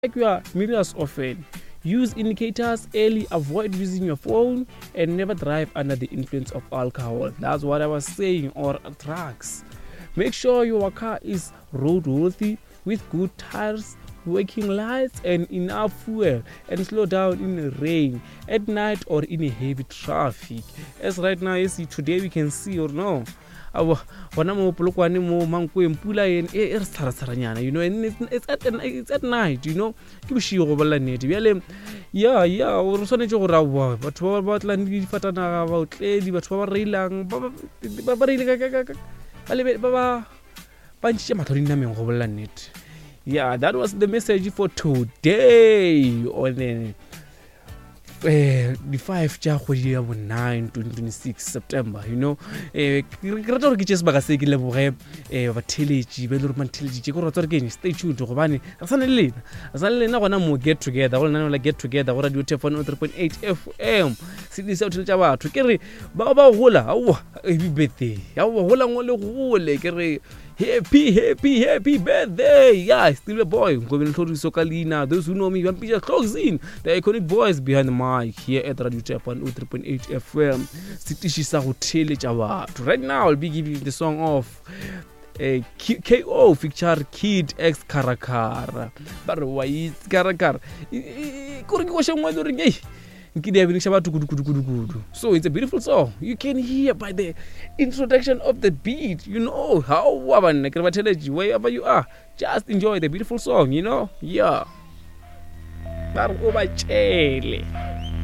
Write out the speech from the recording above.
Check your mirrors often. Use indicators early, avoid using your phone, and never drive under the influence of alcohol. That's what I was saying, or drugs. Make sure your car is roadworthy with good tires, working lights, and enough fuel, and slow down in the rain, at night, or in a heavy traffic. As right now, today we can see or no. Gona mo polokwane mo mankweng pula e re tshara-tsharanyana, and it's at night, ke boshigo go bolla nnete bjale ya o re tshwanetse gore aowa batho ba batlang difatanaga baotledi batho ba reilang ba reile ba ntšitše matho dinameng go bolla nnete. Yeah, that was the message for today on the 5 tša kgwedi ya bo 9 2026 September. Ke rata gore ke tše sebaka se ke leboge batheletši ba ile gore mantheletši ke go ratsa gore ke stay tuned gobane re sa ne le lena gona mo get together go lenaneo la get together go radio Tef 103.8 FM cd sa hotel tša batho ke re ba gola aowa happy birthday aowa gola ngo le gole ke re happy birthday. Yeah, still a boy. Those who know me, I'm Peter Closing, the iconic voice behind the mic here at Radio Tef 103.8 FM. Sitisha Hotel Java. Right now, I'll be giving the song of KO feature Kid X Karakar. But why is Karakar? So it's a beautiful song. You can hear by the introduction of the beat, how wherever you are, just enjoy the beautiful song, Yeah.